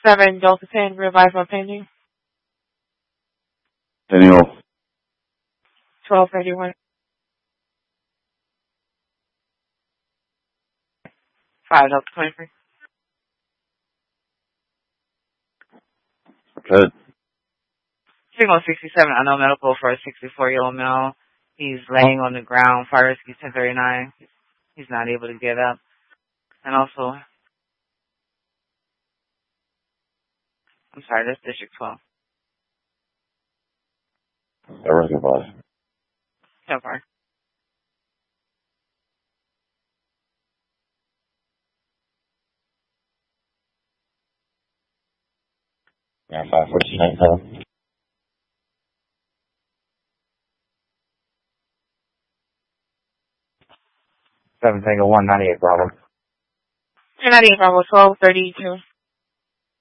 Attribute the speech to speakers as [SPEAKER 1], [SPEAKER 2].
[SPEAKER 1] 7 Delta 10, revival pending.
[SPEAKER 2] Daniel.
[SPEAKER 1] 1231. 5 Delta 23.
[SPEAKER 2] Good.
[SPEAKER 1] Signal 67, unknown medical for a 64-year-old male. He's laying on the ground, fire rescue 1039. He's not able to get up. And also, I'm sorry, that's District 12.
[SPEAKER 2] Everything fine.
[SPEAKER 1] So far.
[SPEAKER 2] Yeah, 549. 7 Tango 198 Bravo.
[SPEAKER 1] 298 Bravo 1232.